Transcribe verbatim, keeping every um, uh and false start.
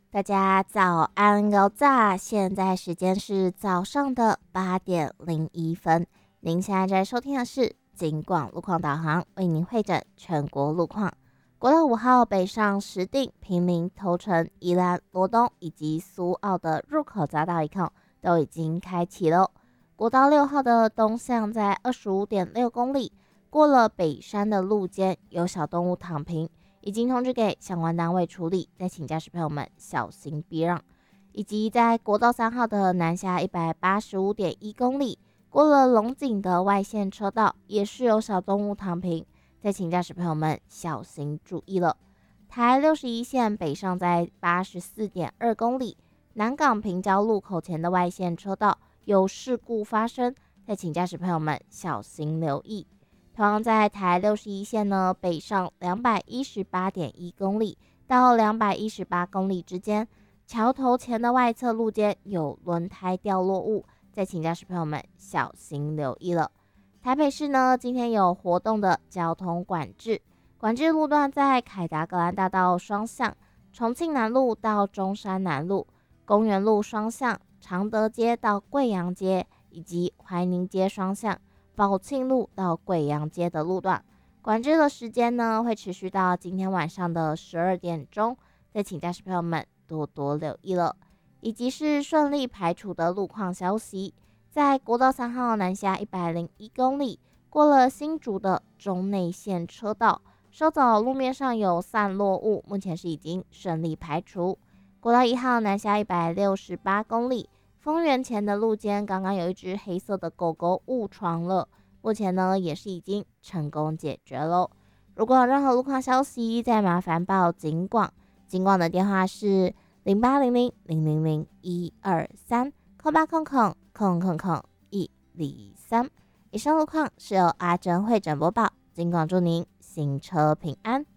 大家早安有早，现在时间是早上的八点零一分。您现在在收听的是警广路况导航，为您会诊全国路况。国道五号北上石碇、平林、头城、宜兰、罗东以及苏澳的入口匝道一控都已经开启了。国道六号的东向在二十五点六公里，过了北山的路肩有小动物躺平，已经通知给相关单位处理，再请驾驶朋友们小心避让。以及在国道三号的南下一百八十五点一公里，过了龙井的外线车道，也是有小动物躺平，再请驾驶朋友们小心注意了。台六十一线北上在八十四点二公里，南港平交路口前的外线车道有事故发生，再请驾驶朋友们小心留意。同样在台六十一线呢，北上两百一十八点一公里到两百一十八公里之间，桥头前的外侧路肩有轮胎掉落物，再请驾驶朋友们小心留意了。台北市呢，今天有活动的交通管制，管制路段在凯达格兰大道双向、重庆南路到中山南路、公园路双向、常德街到贵阳街以及怀宁街双向、宝庆路到贵阳街的路段。管制的时间呢，会持续到今天晚上的十二点钟，再请驾驶朋友们多多留意了。以及是顺利排除的路况消息，在国道三号南下一百零一公里，过了新竹的中内线车道，稍早路面上有散落物，目前是已经顺利排除。国道一号南下一百六十八公里，丰原前的路肩刚刚有一只黑色的狗狗误闯了，目前呢也是已经成功解决喽。如果有任何路况消息，再麻烦报警广，警广的电话是零八零零零零零一二三空八空空空空空一零三。以上路况是由阿珍会诊播报，警广祝您行车平安。